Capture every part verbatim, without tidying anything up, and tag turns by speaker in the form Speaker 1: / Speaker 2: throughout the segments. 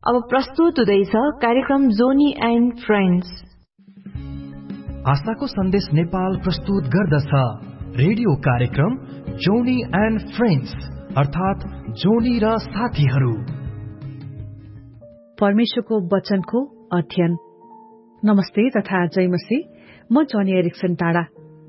Speaker 1: अब प्रस्तुत हुँदैछ कार्यक्रम जोनी एन्ड फ्रेन्ड्स।
Speaker 2: आशाको सन्देश नेपाल प्रस्तुत गर्दछ रेडियो कार्यक्रम जोनी एन्ड फ्रेन्ड्स, अर्थात जोनी र साथीहरू।
Speaker 3: परमेश्वरको वचनको अध्ययन। नमस्ते तथा जय मसीह। म जोनी एरिक्सन टाढा।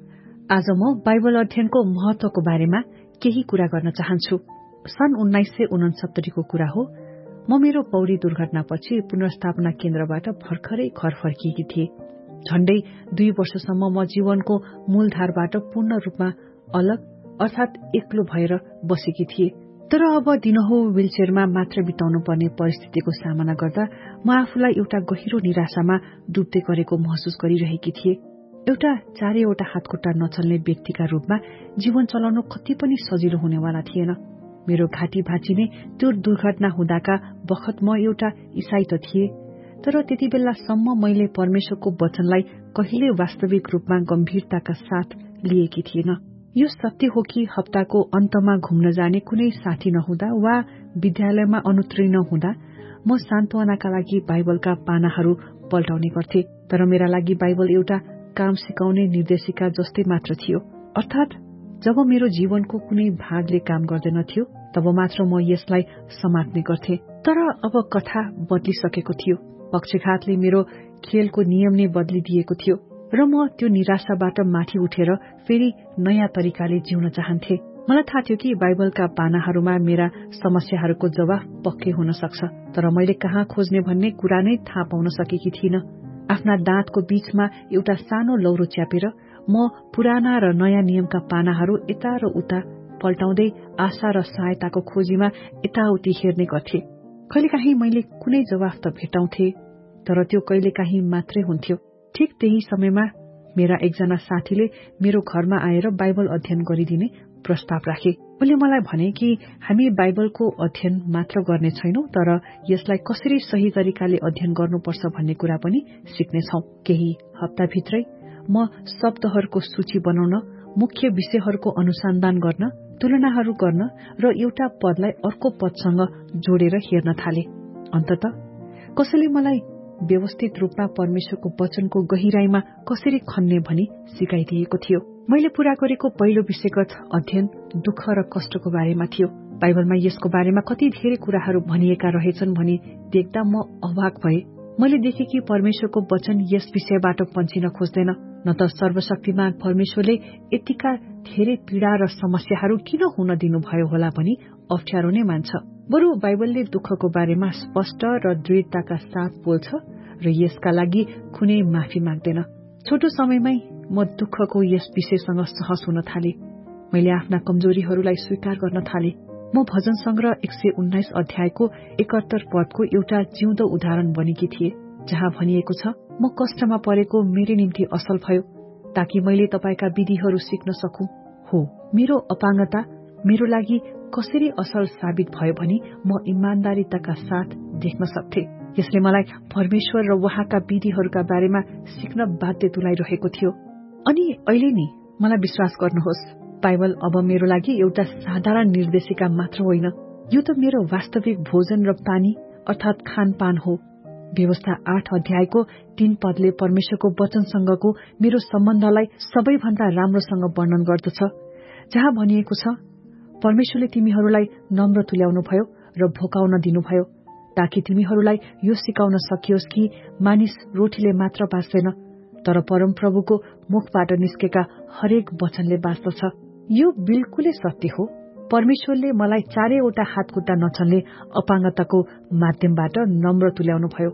Speaker 3: आज म बाइबल अध्ययनको महत्वको बारेमा केही कुरा गर्न चाहन्छु। सन् उन्नाइस सय उनसत्तरीको कुरा हो। म मेरो पौडी दुर्घटनापछि पुनर्स्थापना केन्द्रबाट भर्खरै घर फर्किएकी थिए। झण्डै दुई वर्षसम्म म जीवनको मूलधारबाट पूर्ण रूपमा अलग अर्थात एक्लो भएर बसेकी थिए। तर अब दिनहौ व्हीलचेयरमा मात्र बिताउनु पर्ने परिस्थितिको सामना गर्दा म आफूलाई एउटा गहिरो निराशामा डुब्दै गरेको महसुस गरिरहेकी थिए। एउटा चारैवटा हातखुट्टा नचल्ने व्यक्तिका रूपमा जीवन चलाउनु कति पनि सजिलो हुनेवाला थिएन। मेरो घाँटी भाँचिने त्यो दुर्घटना हुँदाका बखत म एउटा इसाई त थिए, तर त्यति बेलासम्म मैले परमेश्वरको वचनलाई कहिले वास्तविक रूपमा गम्भीरताका साथ लिएकी थिएन। यो सत्य हो कि हप्ताको अन्तमा घुम्न जाने कुनै साथी नहुँदा वा विद्यालयमा अनुत्तीर्ण हुँदा म सान्त्वनाका लागि बाइबलका पानाहरू पल्टाउने गर्थे। तर मेरा लागि बाइबल एउटा काम सिकाउने निर्देशिका जस्तै मात्र थियो। अर्थात जब मेरो जीवनको कुनै भागले काम गर्दैनथ्यो तब मात्र म यसलाई समात्ने गर्थे। तर अब कथा बदलिसकेको थियो। पक्षघातले मेरो खेलको नियम नै बदलिदिएको थियो र म त्यो निराशाबाट माथि उठेर फेरि नयाँ तरिकाले जिउन चाहन्थे। मलाई थाहा थियो कि बाइबलका पानाहरूमा मेरा समस्याहरूको जवाफ पक्कै हुन सक्छ, तर मैले कहाँ खोज्ने भन्ने कुरा नै थाहा पाउन सकेकी थिइन। आफ्ना दाँतको बीचमा एउटा सानो लौरो च्यापेर म पुराना र नयाँ नियमका पानाहरू यता र उता पल्टाउँदै आशा र सहायताको खोजीमा यताउति हेर्ने गर्थे। कहिलेकाहीँ मैले कुनै जवाफ त भेटाउँथे, तर त्यो कहिलेकाहीँ मात्रै हुन्थ्यो। ठिक त्यही समयमा मेरा एकजना साथीले मेरो घरमा आएर बाइबल अध्ययन गरिदिने प्रस्ताव राखे। उनले मलाई भने कि हामी बाइबलको अध्ययन मात्र गर्ने छैनौं, तर यसलाई कसरी सही तरिकाले अध्ययन गर्नुपर्छ भन्ने कुरा पनि सिक्नेछौं। केही हप्ताभित्रै म शब्दहरूको सूची बनाउन, मुख्य विषयहरूको अनुसन्धान गर्न, तुलनाहरू गर्न र एउटा पदलाई अर्को पदसँग जोडेर हेर्न थाले। अन्ततः कसैले मलाई व्यवस्थित रूपमा परमेश्वरको वचनको गहिराईमा कसरी खन्ने भनी सिकाइदिएको थियो। मैले पूरा गरेको पहिलो विषयगत अध्ययन दुःख र कष्टको बारेमा थियो। बाइबलमा यसको बारेमा कति धेरै कुराहरू भनिएका रहेछन् भनी देख्दा म अवाक भए। मैले देखेँ कि परमेश्वरको वचन यस विषयबाट पन्छिन खोज्दैन। न त सर्वशक्तिमान परमेश्वरले यतिका धेरै पीड़ा र समस्याहरू किन हुन दिनुभयो होला भनी अप्ठ्यारो नै मान्छ। बरु बाइबलले दुःखको बारेमा स्पष्ट र दृढताका साथ बोल्छ र यसका लागि कुनै माफी माग्दैन। छोटो समयमै म दुःखको यस विषयसँग सहज हुन थाले। मैले आफ्ना कमजोरीहरूलाई स्वीकार गर्न थाले। म भजन संग्रह एक सय उन्नाइस अध्यायको एकहत्तर पदको एउटा जिउँदो उदाहरण बनेकी थिए, जहाँ भनिएको छ, म कष्टमा परेको मेरै निम्ति असल भयो, ताकि मैले तपाईका विधिहरू सिक्न सकूं। हो, मेरो अपाङ्गता मेरो लागि कसरी असल साबित भयो भनी म इमान्दारिताका साथ देख्न सक्थे। यसले मलाई परमेश्वर र उहाँका विधिहरूका बारेमा सिक्न बाध्य तुल्याइरहेको थियो। अनि अहिले नि मलाई विश्वास गर्नुहोस्, बाइबल अब मेरो लागि एउटा साधारण निर्देशिका मात्र होइन, यो त मेरो वास्तविक भोजन र पानी अर्थात खानपान हो। व्यवस्था आठ अध्यायको तीन पदले परमेश्वरको वचनसँगको मेरो सम्बन्धलाई सबैभन्दा राम्रोसँग वर्णन गर्दछ, जहाँ भनिएको छ, परमेश्वरले तिमीहरूलाई नम्र तुल्याउनुभयो र भोकाउन दिनुभयो, ताकि तिमीहरूलाई यो सिकाउन सकियोस् कि मानिस रोटीले मात्र बाँच्दैन, तर परमप्रभुको मुखबाट निस्केका हरेक वचनले बाँच्दछ। यो बिल्कुलै सत्य हो। परमेश्वरले मलाई चारैवटा हातखुट्टा नचल्ने अपाङ्गताको माध्यमबाट नम्र तुल्याउनु भयो।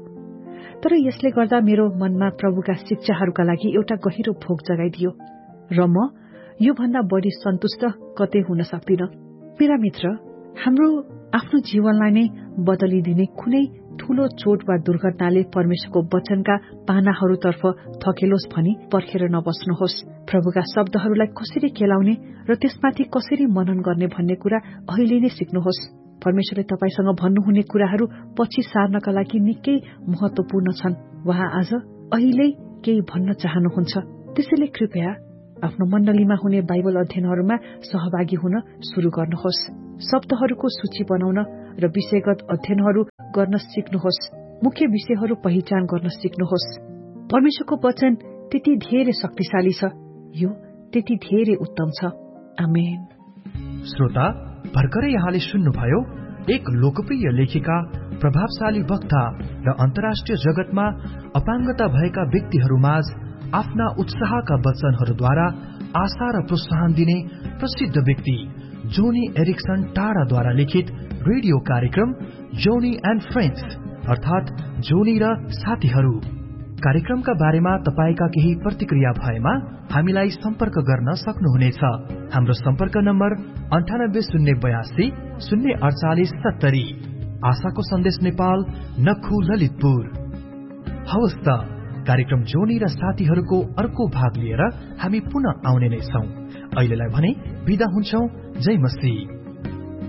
Speaker 3: तर यसले गर्दा मेरो मनमा प्रभुका शिक्षाहरूका लागि एउटा गहिरो भोक जगाइदियो र म यो भन्दा बढी सन्तुष्ट कतै हुन सक्दिन। मेरा मित्र, हाम्रो आफ्नो जीवनलाई नै बदलिदिने कुनै ठूलो चोट वा दुर्घटनाले परमेश्वरको वचनका पानाहरूतर्फ थकेलोस् भनी पर्खेर नबस्नुहोस्। प्रभुका शब्दहरूलाई कसरी केलाउने र त्यसमाथि कसरी मनन गर्ने भन्ने कुरा अहिले नै सिक्नुहोस्। परमेश्वरले तपाईसँग भन्नुहुने कुराहरू पछि सार्नका लागि निकै महत्वपूर्ण छन्। उहाँ आज अहिले केही भन्न चाहनुहुन्छ। त्यसैले कृपया आफ्नो मण्डलीमा हुने बाइबल अध्ययनहरूमा सहभागी हुन शुरू गर्नुहोस्। शब्दहरूको सूची बनाउन र विषयगत अध्ययनहरू गर्न सिक्नुहोस्। मुख्य विषयहरू पहिचान गर्न सिक्नुहोस्। परमेश्वरको वचन त्यति धेरै शक्तिशाली छ, यो त्यति धेरै उत्तम छ। आमेन।
Speaker 2: श्रोता, भर्खरै यहाँले सुन्नुभयो एक लोकप्रिय लेखिका, प्रभावशाली वक्ता र अन्तर्राष्ट्रिय जगतमा अपाङ्गता भएका व्यक्तिहरूमाझ आफ्ना उत्साहका वचनहरूद्वारा आशा र प्रोत्साहन दिने प्रसिद्ध व्यक्ति जोनी एरिक्सन टाढाद्वारा लिखित रेडियो कार्यक्रम जोनी एन्ड फ्रेन्ड्स अर्थात जोनी र साथीहरू। कार्यक्रमका बारेमा तपाईका केही प्रतिक्रिया भएमा हामीलाई सम्पर्क गर्न सक्नुहुनेछ। हाम्रो सम्पर्क नम्बर अन्ठानब्बे शून्य बयासी शून्य अडचालिस सत्तरी। आशाको सन्देश नेपाल, नखु, ललितपुर। हवस् त, कार्यक्रम जोनी र साथीहरूको अर्को भाग लिएर हामी पुनः आउने नै छौं। अहिलेलाई भने बिदा हुन्छौं। जय मसीह।